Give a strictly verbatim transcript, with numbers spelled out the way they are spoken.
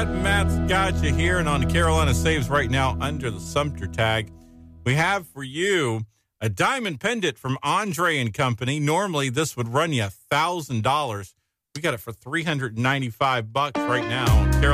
Matt's got you here, and on the Carolina Saves right now under the Sumter tag. We have for you a diamond pendant from Andre and Company. Normally, this would run you one thousand dollars. We got it for three hundred ninety-five bucks right now. Carolina